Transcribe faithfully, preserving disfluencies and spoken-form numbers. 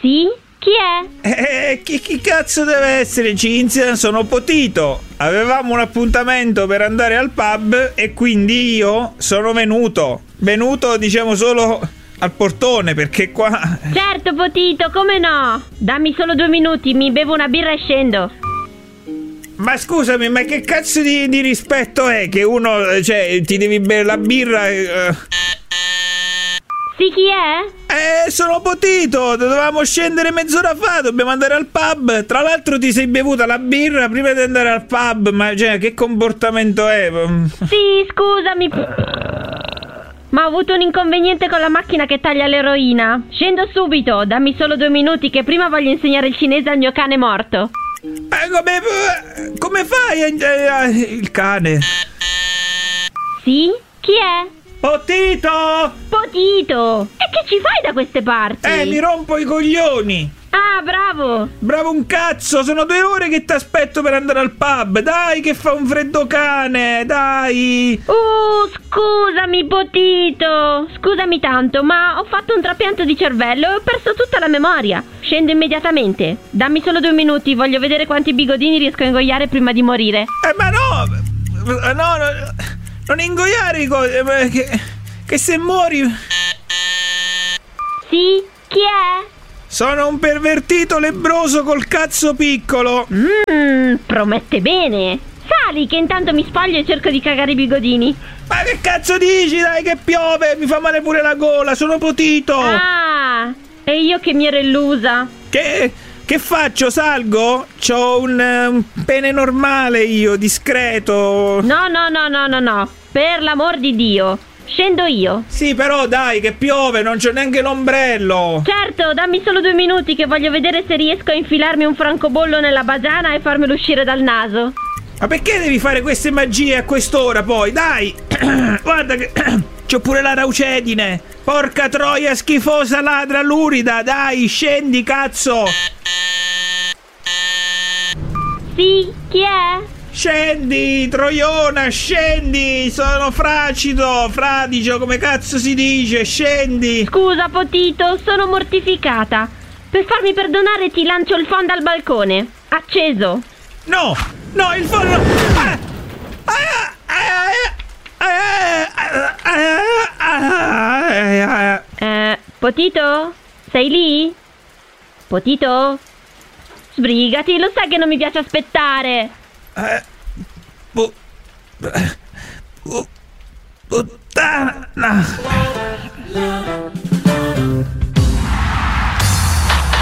Sì? Chi è? Eh, chi, chi cazzo deve essere, Cinzia? Sono Potito. Avevamo un appuntamento per andare al pub e quindi io sono venuto. Venuto, diciamo, solo al portone, perché qua... Certo, Potito, come no? Dammi solo due minuti, mi bevo una birra e scendo. Ma scusami, ma che cazzo di, di rispetto è che uno, cioè, ti devi bere la birra e... Uh... Sì, chi è? Eh, sono Potito, dovevamo scendere mezz'ora fa, dobbiamo andare al pub. Tra l'altro ti sei bevuta la birra prima di andare al pub, ma cioè, che comportamento è? Sì, scusami. Ma ho avuto un inconveniente con la macchina che taglia l'eroina. Scendo subito, dammi solo due minuti che prima voglio insegnare il cinese al mio cane morto. Ma come, come fai a, a, il cane? Sì? Chi è? Potito! Potito! E che ci fai da queste parti? Eh, mi rompo i coglioni! Ah, bravo! Bravo un cazzo! Sono due ore che ti aspetto per andare al pub! Dai, che fa un freddo cane! Dai! Uh, scusami, Potito! Scusami tanto, ma ho fatto un trapianto di cervello e ho perso tutta la memoria. Scendo immediatamente. Dammi solo due minuti, voglio vedere quanti bigodini riesco a ingoiare prima di morire. Eh, ma no! No, no! Non ingoiare i co- che, che se muori... Sì? Chi è? Sono un pervertito lebbroso col cazzo piccolo. Mmm, promette bene. Sali che intanto mi spoglio e cerco di cagare i bigodini. Ma che cazzo dici? Dai che piove, mi fa male pure la gola, sono Potito. Ah, e io che mi ero illusa. Che... Che faccio? Salgo? C'ho un, un pene normale io, discreto. No, no, no, no, no, no. Per l'amor di Dio. Scendo io. Sì, però dai, che piove, non c'è neanche l'ombrello. Certo, dammi solo due minuti che voglio vedere se riesco a infilarmi un francobollo nella bagiana e farmelo uscire dal naso. Ma perché devi fare queste magie a quest'ora poi? Dai! Guarda che... c'ho pure la raucedine. Porca troia schifosa ladra lurida. Dai, scendi, cazzo. Sì, chi è? Scendi, troiona, scendi. Sono fracido, fradicio, come cazzo si dice. Scendi. Scusa, Potito, sono mortificata. Per farmi perdonare ti lancio il phon dal balcone. Acceso. No, no, il forno. Ah! Eh, Potito? Sei lì? Potito? Sbrigati, lo sai che non mi piace aspettare. Eh, bu, bu, puttana.